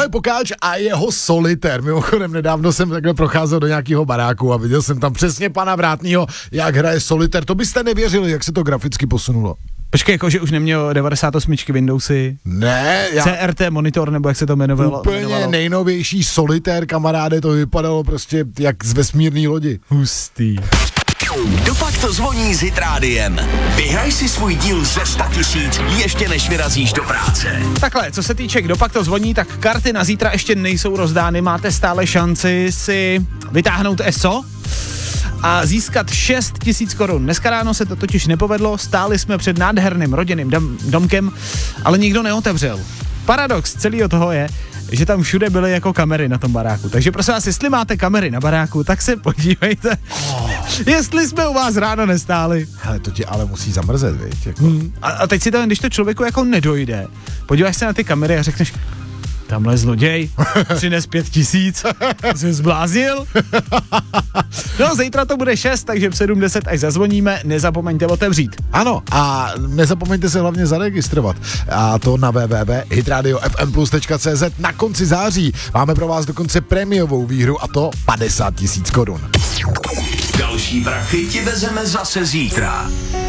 Tohle je Pokáč a jeho solitér. Mimochodem nedávno jsem takhle procházel do nějakého baráku a viděl jsem tam přesně pana Vrátnýho, jak hraje solitér. To byste nevěřili, jak se to graficky posunulo. Počkej, jakože už neměl 98 Windowsy. Ne, CRT monitor, nebo jak se to jmenovalo? Úplně nejnovější solitér, kamaráde, to vypadalo prostě jak z vesmírné lodi. Hustý. Kdopak to zvoní s Hit Rádiem. Vyhraj si svůj díl ze 100 000 ještě než vyrazíš do práce. Takhle, co se týče Kdopak to zvoní, tak karty na zítra ještě nejsou rozdány, máte stále šanci si vytáhnout ESO a získat 6 000 korun. Dneska ráno se to totiž nepovedlo, stáli jsme před nádherným rodinným domkem, ale nikdo neotevřel. Paradox celého toho je, že tam všude byly jako kamery na tom baráku. Takže prosím vás, jestli máte kamery na baráku, tak se podívejte, jestli jsme u vás ráno nestáli. Hele, to tě ale musí zamrzet, viď? Jako. A teď si to, když to člověku jako nedojde, podíváš se na ty kamery a řekneš, tamhle zloděj, přines 5 000, jsi zbláznil? No, zítra to bude 6, takže v 7:10, až zazvoníme, nezapomeňte otevřít. Ano, a nezapomeňte se hlavně zaregistrovat. A to na www.hitradiofmplus.cz. Na konci září máme pro vás dokonce prémiovou výhru, a to 50 000 korun. Další prachy ti vezeme zase zítra.